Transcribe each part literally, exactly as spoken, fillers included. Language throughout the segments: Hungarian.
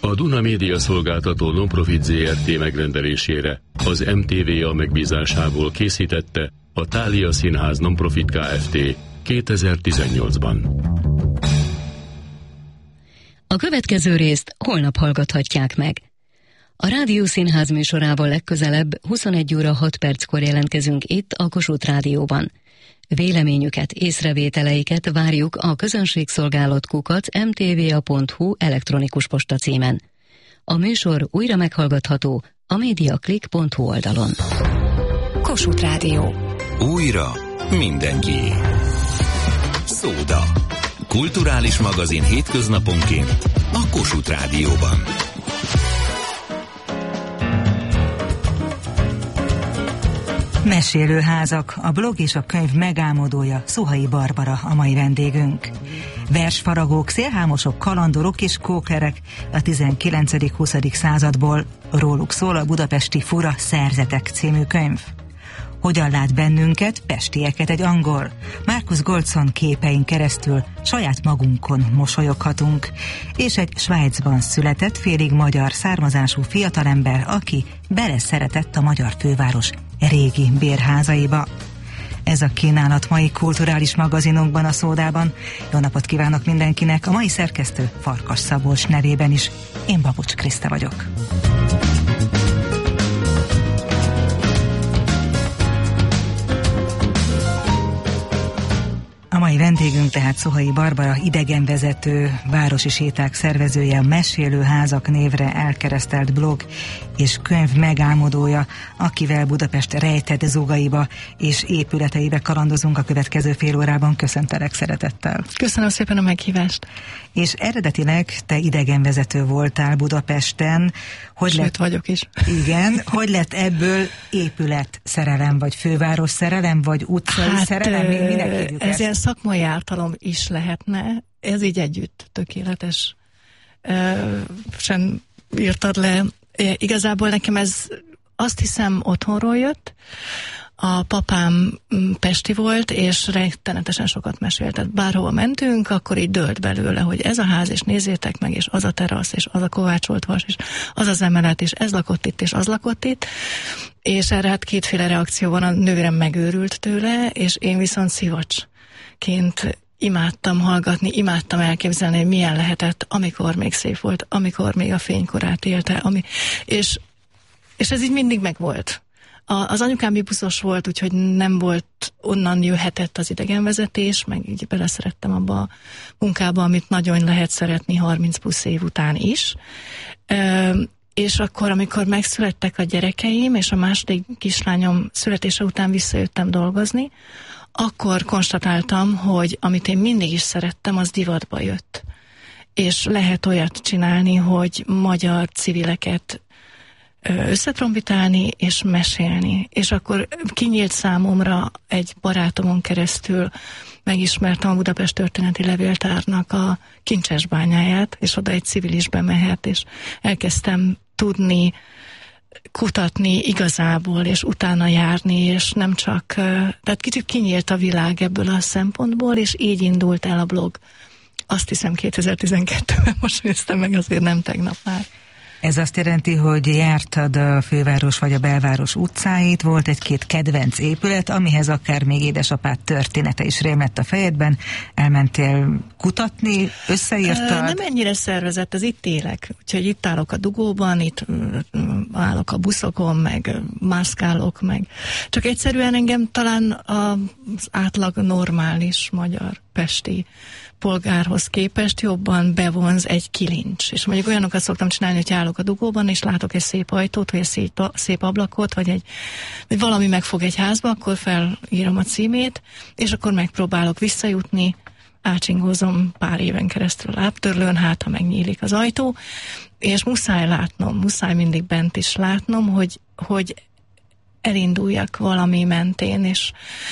A Duna Média Szolgáltató Nonprofit zé er té megrendelésére az em té vé á megbízásából készítette a Thália Színház Nonprofit Kft. kétezer-tizennyolcban. A következő részt holnap hallgathatják meg. A Rádió Színház műsorával legközelebb huszonegy óra hat perckor jelentkezünk itt a Kossuth Rádióban. Véleményüket, észrevételeiket várjuk a közönségszolgálat kukac em té vé á pont hu elektronikus posta címen. A műsor újra meghallgatható a mediaclick pont hu oldalon. Kossuth Rádió. Újra mindenki. Szóda. Kulturális magazin hétköznaponként a Kossuth Rádióban. Mesélőházak, a blog és a könyv megálmodója, Szuhai Barbara a mai vendégünk. Versfaragók, szélhámosok, kalandorok és kóklerek a tizenkilencedik-huszadik századból. Róluk szól a budapesti Fura szerzetek című könyv. Hogyan lát bennünket, pestieket egy angol? Marcus Goldson képein keresztül saját magunkon mosolyoghatunk. És egy Svájcban született, félig magyar származású fiatalember, aki beleszeretett a magyar főváros régi bérházaiba. Ez a kínálat mai kulturális magazinunkban, a Szódában. Jó napot kívánok mindenkinek, a mai szerkesztő Farkas Szabolcs nevében is. Én Babocs Kriszta vagyok. A mai vendégünk tehát Szuhai Barbara, idegenvezető, városi séták szervezője, a Mesélőházak névre elkeresztelt blog és könyv megálmodója, akivel Budapest rejtett zugaiba és épületeibe kalandozunk a következő fél órában. Köszöntelek szeretettel. Köszönöm szépen a meghívást. És eredetileg te idegenvezető voltál Budapesten. Hogy Sőt, lett, vagyok is. Igen, hogy lett ebből épület szerelem, vagy főváros szerelem, vagy utcai hát, szerelem? Mi, minek hívjuk ez ezt? ilyen szakmai ártalom is lehetne. Ez így együtt tökéletes. Uh, sem írtad le. Igazából nekem ez azt hiszem otthonról jött. A papám pesti volt, és rettenetesen sokat mesélt. Tehát bárhova mentünk, akkor így dőlt belőle, hogy ez a ház, és nézzétek meg, és az a terasz, és az a kovácsolt vas, és az az emelet, és ez lakott itt, és az lakott itt. És erre hát kétféle reakció van, a nővérem megőrült tőle, és én viszont szivacsként imádtam hallgatni, imádtam elképzelni, hogy milyen lehetett, amikor még szép volt, amikor még a fénykorát élte, ami, és, és ez így mindig megvolt. A, az anyukám bibuszos volt, úgyhogy nem volt, onnan jöhetett az idegenvezetés, meg így beleszerettem abba a munkába, amit nagyon lehet szeretni harminc plusz év után is. E, és akkor, amikor megszülettek a gyerekeim, és a második kislányom születése után visszajöttem dolgozni, akkor konstatáltam, hogy amit én mindig is szerettem, az divatba jött. És lehet olyat csinálni, hogy magyar civileket összetrombitálni és mesélni. És akkor kinyílt számomra egy barátomon keresztül, megismertem a Budapest Történeti Levéltárnak a kincses bányáját, és oda egy civil is bemehet, és elkezdtem tudni kutatni igazából, és utána járni, és nem csak, tehát kicsit kinyílt a világ ebből a szempontból, és így indult el a blog. Azt hiszem kétezer-tizenkettőben, most néztem meg, azért nem tegnap már. Ez azt jelenti, hogy jártad a főváros vagy a belváros utcáit, volt egy-két kedvenc épület, amihez akár még édesapád története is rémlett a fejedben, elmentél kutatni, összeírtad? Nem ennyire szervezett, ez itt élek. Úgyhogy itt állok a dugóban, itt állok a buszokon, meg mászkálok, meg csak egyszerűen engem talán az átlag normális magyar pesti polgárhoz képest jobban bevonz egy kilincs. És mondjuk olyanokat szoktam csinálni, hogy állok a dugóban, és látok egy szép ajtót, vagy egy szép, szép ablakot, vagy, egy, vagy valami megfog egy házba, akkor felírom a címét, és akkor megpróbálok visszajutni, átsingózom pár éven keresztül a lábtörlőn, hát ha megnyílik az ajtó, és muszáj látnom, muszáj mindig bent is látnom, hogy, hogy elinduljak valami mentén, és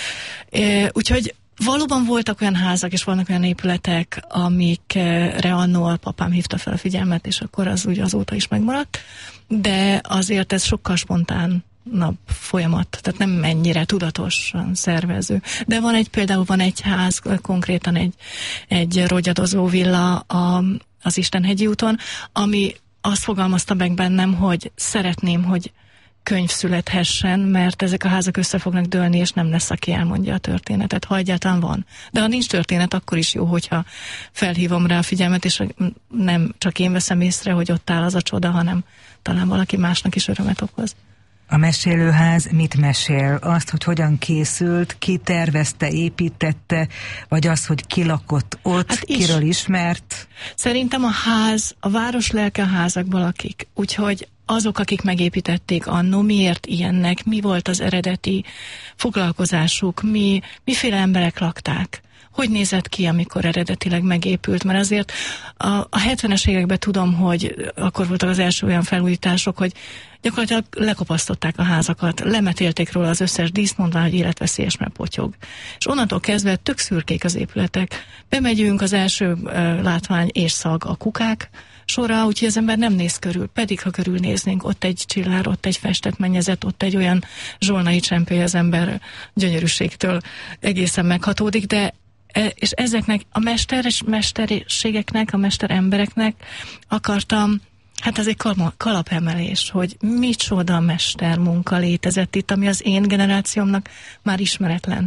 e, úgyhogy valóban voltak olyan házak, és vannak olyan épületek, amikre annó a papám hívta fel a figyelmet, és akkor az úgy azóta is megmaradt, de azért ez sokkal spontánabb folyamat, tehát nem ennyire tudatosan szervező. De van egy, például van egy ház, konkrétan egy, egy rogyadozó villa a, az Istenhegyi úton, ami azt fogalmazta meg bennem, hogy szeretném, hogy könyv születhessen, mert ezek a házak össze fognak dőlni, és nem lesz, aki elmondja a történetet, ha egyáltalán van. De ha nincs történet, akkor is jó, hogyha felhívom rá a figyelmet, és nem csak én veszem észre, hogy ott áll az a csoda, hanem talán valaki másnak is örömet okoz. A mesélőház mit mesél? Azt, hogy hogyan készült, ki tervezte, építette, vagy az, hogy ki lakott ott, hát kiről ismert? Szerintem a ház, a város lelke a házakban lakik, úgyhogy azok, akik megépítették annó, miért ilyennek, mi volt az eredeti foglalkozásuk, mi, miféle emberek lakták, hogy nézett ki, amikor eredetileg megépült, mert azért a, a hetvenes években tudom, hogy akkor voltak az első olyan felújítások, hogy gyakorlatilag lekopasztották a házakat, lemetélték róla az összes díszt, mondván, hogy életveszélyes, mert potyog. És onnantól kezdve tök szürkék az épületek. Bemegyünk, az első uh, látvány és szag a kukák sorra, úgyhogy az ember nem néz körül, pedig ha körülnéznénk, ott egy csillár, ott egy festett mennyezet, ott egy olyan zsolnai csempély, az ember gyönyörűségtől egészen meghatódik, de és ezeknek a mesteres mesterségeknek, a mesterembereknek akartam, hát ez egy kalapemelés, hogy micsoda mestermunka létezett itt, ami az én generációmnak már ismeretlen.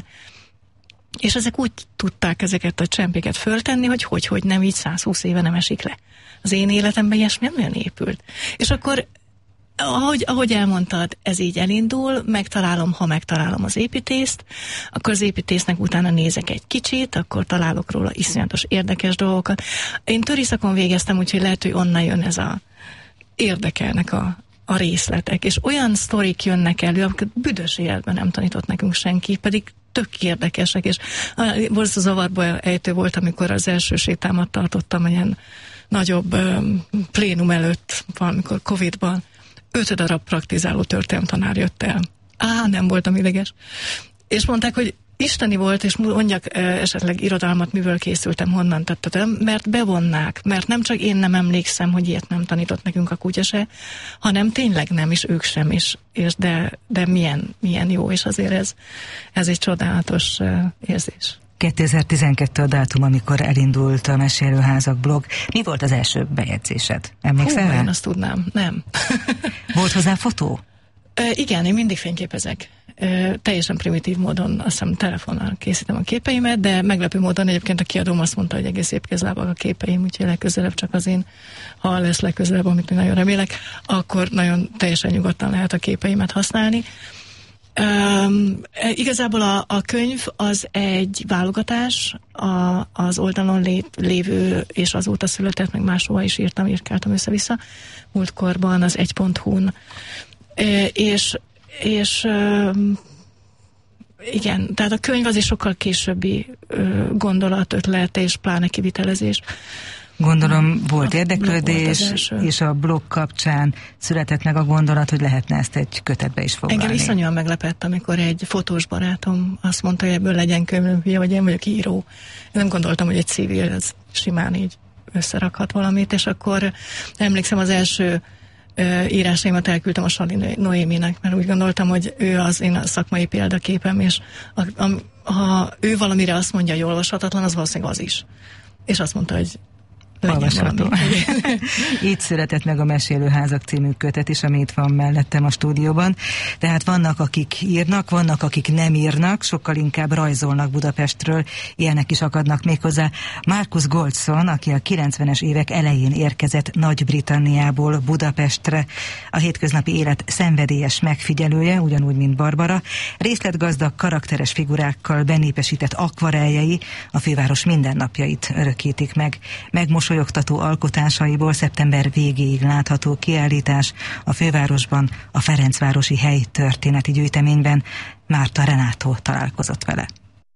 És ezek úgy tudták ezeket a csempéket föltenni, hogy hogy, hogy nem így száz húsz éve nem esik le. Az én életemben ilyesmi nem olyan épült. És akkor Ahogy, ahogy elmondtad, ez így elindul, megtalálom, ha megtalálom az építészt, akkor az építésznek utána nézek egy kicsit, akkor találok róla iszonyatos érdekes dolgokat. Én töriszakon végeztem, úgyhogy lehet, hogy onnan jön ez a érdekelnek a, a részletek, és olyan sztorik jönnek elő, amiket büdös életben nem tanított nekünk senki, pedig tök érdekesek, és borzasztó zavarba ejtő volt, amikor az első sétámat tartottam ilyen nagyobb um, plénum előtt, valamikor Covidban, öt darab praktizáló történelemtanár jött el. Á, nem voltam ideges. És mondták, hogy isteni volt, és mondjak esetleg irodalmat, miből készültem, honnan tettem, mert bevonnák, mert nem csak én nem emlékszem, hogy ilyet nem tanított nekünk a kutya se, hanem tényleg nem, és ők sem is, és de, de milyen, milyen jó, és azért ez, ez egy csodálatos érzés. kétezer-tizenkettő a dátum, amikor elindult a Mesélőházak blog. Mi volt az első bejegyzésed? Emlékszel rá? Én azt tudnám, nem. Volt hozzá fotó? E, igen, én mindig fényképezek. E, teljesen primitív módon, azt hiszem telefonnal készítem a képeimet, de meglepő módon egyébként a kiadóm azt mondta, hogy egész épkézlábak a képeim, úgyhogy legközelebb csak az én, ha lesz legközelebb, amit nagyon remélek, akkor nagyon teljesen nyugodtan lehet a képeimet használni. Um, igazából a, a könyv az egy válogatás, a, az oldalon lé, lévő, és azóta született, meg máshova is írtam, írkáltam össze-vissza, múltkorban az egy pont hu-n. E, és és um, igen, tehát a könyv az is sokkal későbbi uh, gondolat, ötlet és pláne kivitelezés. Gondolom volt érdeklődés, volt és a blog kapcsán született meg a gondolat, hogy lehetne ezt egy kötetbe is foglalni. Engem iszonyúan meglepett, amikor egy fotós barátom azt mondta, hogy ebből legyen könyv, vagy én vagyok író. Én nem gondoltam, hogy egy civil ez simán így összerakhat valamit, és akkor emlékszem, az első uh, írásaimat elküldtem a Sali Noéminek, mert úgy gondoltam, hogy ő az én a szakmai példaképem, és a, a, ha ő valamire azt mondja, hogy olvashatatlan, az valószínűleg az is. És azt mondta, hogy olvasható. Így született meg a Mesélőházak című kötet is, ami itt van mellettem a stúdióban. Tehát vannak, akik írnak, vannak, akik nem írnak, sokkal inkább rajzolnak Budapestről, ilyenek is akadnak méghozzá. Marcus Goldson, aki a kilencvenes évek elején érkezett Nagy-Britanniából Budapestre, a hétköznapi élet szenvedélyes megfigyelője, ugyanúgy, mint Barbara, részletgazdag, karakteres figurákkal benépesített akvareljei a főváros mindennapjait örökítik meg. Megmos mosolyogtató alkotásaiból szeptember végéig látható kiállítás a fővárosban, a Ferencvárosi Hely történeti gyűjteményben. Márta Renátó találkozott vele.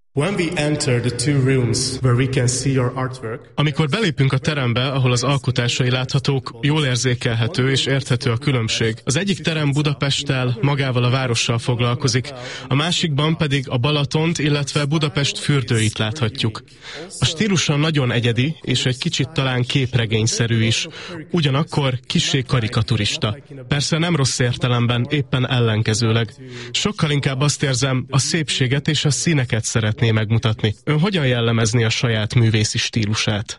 Amikor belépünk a terembe, ahol az alkotásai láthatók, jól érzékelhető és érthető a különbség. Az egyik terem Budapesttel, magával a várossal foglalkozik, a másikban pedig a Balatont, illetve Budapest fürdőit láthatjuk. A stílusa nagyon egyedi, és egy kicsit talán képregényszerű is, ugyanakkor kissé karikaturista. Persze nem rossz értelemben, éppen ellenkezőleg. Sokkal inkább azt érzem, a szépséget és a színeket szeretném szeretné megmutatni. Ön hogyan jellemezni a saját művészi stílusát?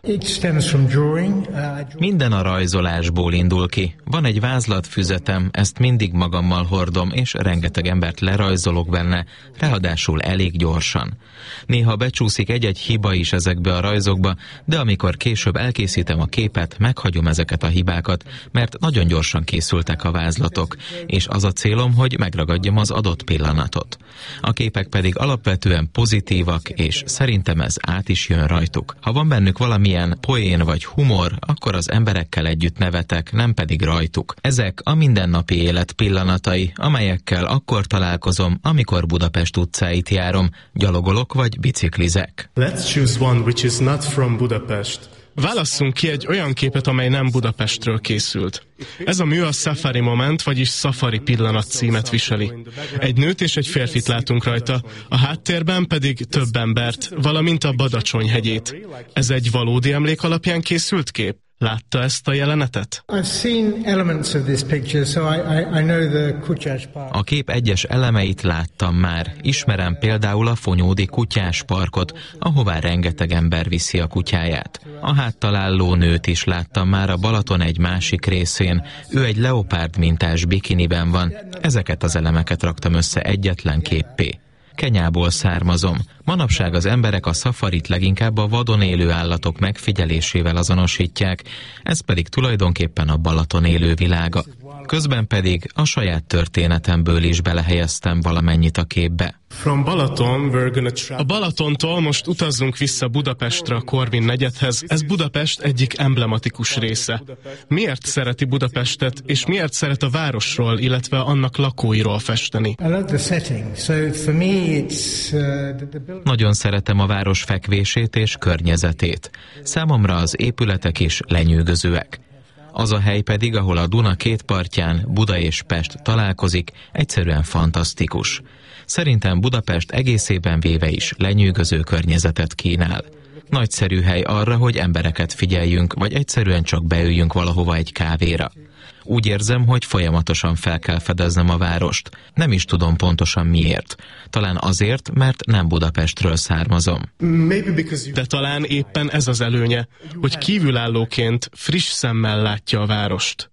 Minden a rajzolásból indul ki. Van egy vázlatfüzetem, ezt mindig magammal hordom, és rengeteg embert lerajzolok benne, ráadásul elég gyorsan. Néha becsúszik egy-egy hiba is ezekbe a rajzokba, de amikor később elkészítem a képet, meghagyom ezeket a hibákat, mert nagyon gyorsan készültek a vázlatok, és az a célom, hogy megragadjam az adott pillanatot. A képek pedig alapvetően pozitívak, és szerintem ez át is jön rajtuk. Ha van bennük valamilyen poén vagy humor, akkor az emberekkel együtt nevetek, nem pedig rajtuk. Ezek a mindennapi élet pillanatai, amelyekkel akkor találkozom, amikor Budapest utcáit járom, gyalogolok vagy biciklizek. Let's choose one which is not from Budapest. Válasszunk ki egy olyan képet, amely nem Budapestről készült. Ez a mű a Safari Moment, vagyis Safari Pillanat címet viseli. Egy nőt és egy férfit látunk rajta, a háttérben pedig több embert, valamint a Badacsony hegyét. Ez egy valódi emlék alapján készült kép? Látta ezt a jelenetet? A kép egyes elemeit láttam már. Ismerem például a Fonyódi Kutyás Parkot, ahová rengeteg ember viszi a kutyáját. A háttal álló nőt is láttam már a Balaton egy másik részén. Ő egy leopárd mintás bikiniben van. Ezeket az elemeket raktam össze egyetlen képpé. Kenyából származom. Manapság az emberek a szafarit leginkább a vadon élő állatok megfigyelésével azonosítják, ez pedig tulajdonképpen a Balaton élő világa. Közben pedig a saját történetemből is belehelyeztem valamennyit a képbe. A Balatontól most utazzunk vissza Budapestre, a Korvin negyedhez. Ez Budapest egyik emblematikus része. Miért szereti Budapestet, és miért szeret a városról, illetve annak lakóiról festeni? Nagyon szeretem a város fekvését és környezetét. Számomra az épületek is lenyűgözőek. Az a hely pedig, ahol a Duna két partján Buda és Pest találkozik, egyszerűen fantasztikus. Szerintem Budapest egészében véve is lenyűgöző környezetet kínál. Nagyszerű hely arra, hogy embereket figyeljünk, vagy egyszerűen csak beüljünk valahova egy kávéra. Úgy érzem, hogy folyamatosan fel kell fedeznem a várost. Nem is tudom pontosan miért. Talán azért, mert nem Budapestről származom. De talán éppen ez az előnye, hogy kívülállóként friss szemmel látja a várost.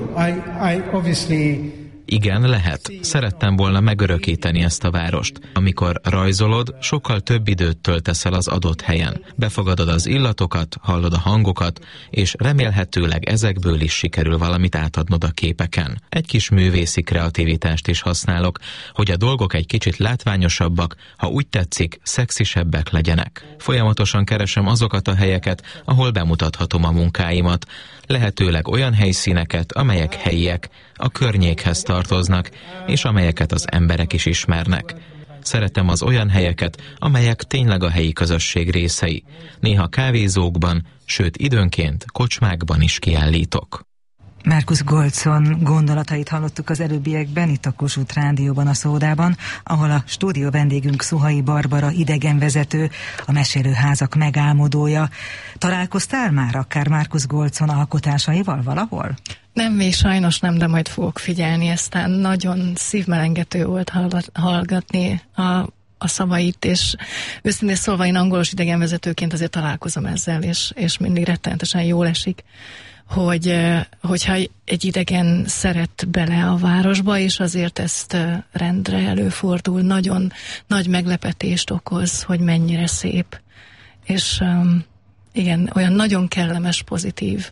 Igen, lehet. Szerettem volna megörökíteni ezt a várost. Amikor rajzolod, sokkal több időt töltesz el az adott helyen. Befogadod az illatokat, hallod a hangokat, és remélhetőleg ezekből is sikerül valamit átadnod a képeken. Egy kis művészi kreativitást is használok, hogy a dolgok egy kicsit látványosabbak, ha úgy tetszik, szexisebbek legyenek. Folyamatosan keresem azokat a helyeket, ahol bemutathatom a munkáimat. Lehetőleg olyan helyszíneket, amelyek helyiek, a környékhez tartoznak, és amelyeket az emberek is ismernek. Szeretem az olyan helyeket, amelyek tényleg a helyi közösség részei. Néha kávézókban, sőt időnként kocsmákban is kiállítok. Markus Golcon gondolatait hallottuk az előbbiekben, itt a Kossuth Rádióban, a Szódában, ahol a stúdió vendégünk Szuhai Barbara idegenvezető, a Mesélőházak megálmodója. Találkoztál már akár Markus Golcon alkotásaival valahol? Nem, még sajnos nem, de majd fogok figyelni, aztán nagyon szívmelengető volt hallgatni a, a szavait, és őszintén szólva én angolos idegenvezetőként azért találkozom ezzel, és, és mindig rettenetesen jól esik, hogy, hogyha egy idegen szeret bele a városba, és azért ezt rendre előfordul, nagyon nagy meglepetést okoz, hogy mennyire szép. És igen, olyan nagyon kellemes, pozitív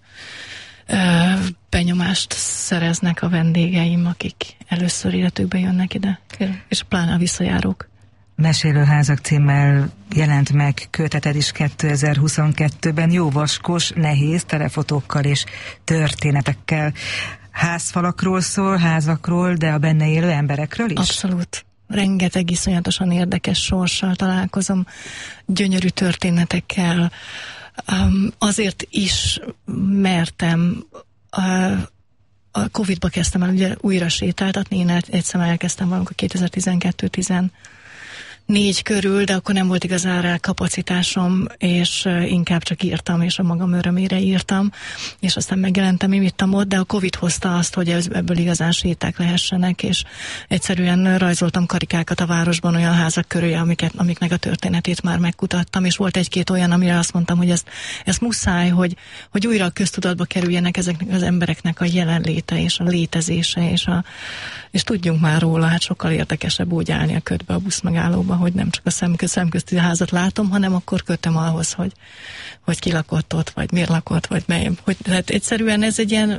benyomást szereznek a vendégeim, akik először életükbe jönnek ide, és pláne a visszajárók. Mesélőházak címmel jelent meg köteted is kétezer-huszonkettőben, jó vaskos, nehéz telefotókkal és történetekkel. Házfalakról szól, házakról, de a benne élő emberekről is? Abszolút. Rengeteg iszonyatosan érdekes sorssal találkozom, gyönyörű történetekkel. Um, azért is mertem, uh, a Covidba kezdtem el ugye újra sétáltatni, én egyszer elkezdtem valamikor kétezer-tizenkettő négy körül, de akkor nem volt igazán rá kapacitásom, és inkább csak írtam, és a magam örömére írtam, és aztán megjelentem imittam ott, de a Covid hozta azt, hogy ebből igazán séták lehessenek, és egyszerűen rajzoltam karikákat a városban olyan házak körül, amiket, amiknek a történetét már megkutattam, és volt egy-két olyan, amire azt mondtam, hogy ezt, ezt muszáj, hogy, hogy újra a köztudatba kerüljenek ezeknek az embereknek a jelenléte, és a létezése, és, a, és tudjunk már róla, hát sokkal érdekesebb úgy állni a ködbe a buszmegállóba, hogy nem csak a szemköz, szemközti házat látom, hanem akkor kötöm ahhoz, hogy, hogy ki lakott ott, vagy miért lakott, vagy mely. Hogy, tehát egyszerűen ez egy ilyen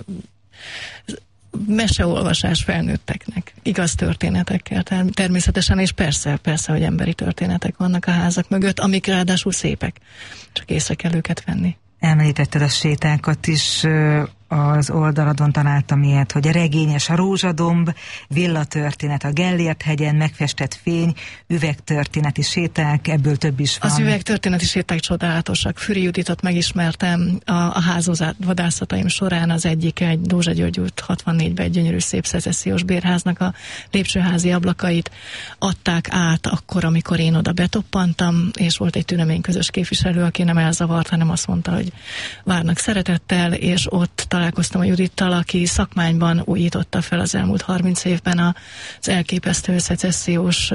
meseolvasás felnőtteknek, igaz történetekkel természetesen, és persze, persze, hogy emberi történetek vannak a házak mögött, amik ráadásul szépek, csak észre kell őket venni. Említetted a sétákat is, az oldaladon találtam ilyet, hogy a regényes a rózsadomb, villatörténet a Gellért-hegyen, megfestett fény, üvegtörténeti séták, ebből több is van. Az üvegtörténeti séták csodálatosak. Füri Juditot megismertem a, a házvadászataim során, az egyik egy Dózsa György út hatvannégyben egy gyönyörű szép szecessziós bérháznak a lépcsőházi ablakait adták át akkor, amikor én oda betoppantam, és volt egy tüneményközös képviselő, aki nem elzavart, hanem azt mondta, hogy várnak szeretettel, és ott találkoztam a Judittal, aki szakmányban újította fel az elmúlt harminc évben az elképesztő szecessziós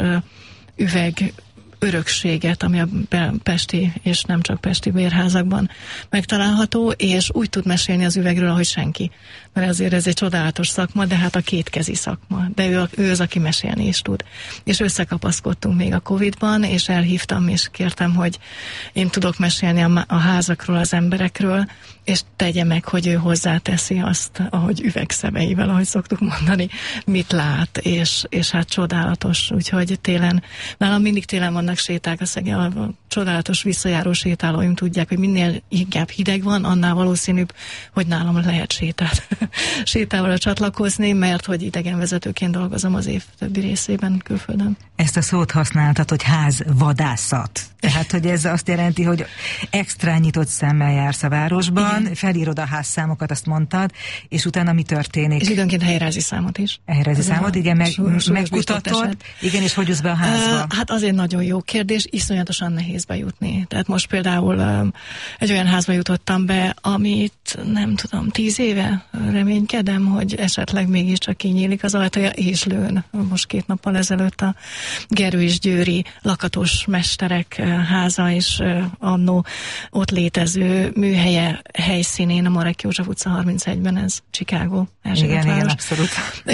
üveg örökséget, ami a pesti és nem csak pesti bérházakban megtalálható, és úgy tud mesélni az üvegről, ahogy senki. Mert azért ez egy csodálatos szakma, de hát a kétkezi szakma. De ő, ő az, aki mesélni is tud. És összekapaszkodtunk még a Covidban, és elhívtam, és kértem, hogy én tudok mesélni a, a házakról, az emberekről, és tegye meg, hogy ő hozzáteszi azt, ahogy üvegszemeivel, ahogy szoktuk mondani, mit lát, és, és hát csodálatos. Úgyhogy télen, nálam mindig télen vannak séták, a, szege, a csodálatos visszajáró sétálóim tudják, hogy minél inkább hideg van, annál valószínűbb, hogy nálam lehet sétát, sétával csatlakozni, mert hogy idegenvezetőként dolgozom az év többi részében külföldön. Ezt a szót használtad, hogy házvadászat. Tehát, hogy ez azt jelenti, hogy extra nyitott szemmel jársz a városban, igen. Felírod a házszámokat, azt mondtad, és utána mi történik? És időnként helyreázi számot is. Helyreázi számot, igen, meg, megkutatod. Igen, és hogy jussz be a házba? Uh, hát azért nagyon jó kérdés, iszonyatosan nehéz bejutni. Tehát most például um, egy olyan házba jutottam be, amit nem tudom, tíz éve reménykedem, hogy esetleg mégiscsak kinyílik az ajtaja, és lőn. Most két nappal ezelőtt a Gerő és Győri lakatos mesterek háza, és uh, annó ott létező műhelye helyszínén, a Marek József utca harmincegyben, ez Chicago. Igen, igen, abszolút.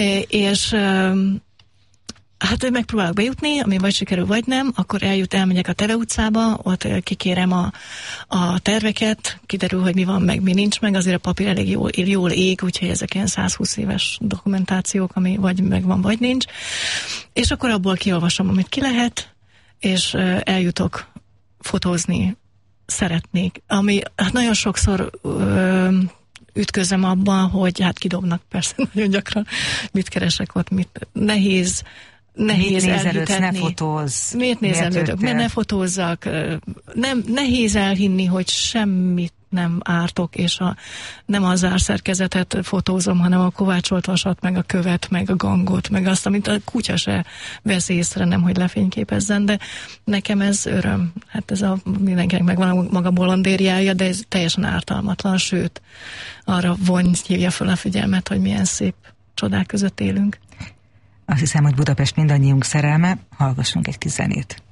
És um, hát megpróbálok bejutni, ami vagy sikerül, vagy nem, akkor eljut, elmegyek a Teve utcába, ott kikérem a, a terveket, kiderül, hogy mi van meg, mi nincs meg, azért a papír elég jól, jól ég, úgyhogy ezek ilyen százhúsz éves dokumentációk, ami vagy megvan, vagy nincs. És akkor abból kiolvasom, amit ki lehet, és eljutok fotózni, szeretnék. Ami hát nagyon sokszor ö, ütközöm abban, hogy hát kidobnak persze nagyon gyakran, mit keresek ott, mit nehéz, nehéz elhitetni. Ne fotózz. Miért nézelődök? Mert ne fotózzak. Nem, nehéz elhinni, hogy semmit nem ártok, és a, nem a zárszerkezetet fotózom, hanem a kovácsolt vasat, meg a követ, meg a gangot, meg azt, amit a kutya se vesz észre, nem, hogy lefényképezzen, de nekem ez öröm. Hát ez a mindenkinek megvan a maga bolondériája, de ez teljesen ártalmatlan, sőt, arra vonj, hívja fel a figyelmet, hogy milyen szép csodák között élünk. Azt hiszem, hogy Budapest mindannyiunk szerelme, hallgassunk egy kis zenét.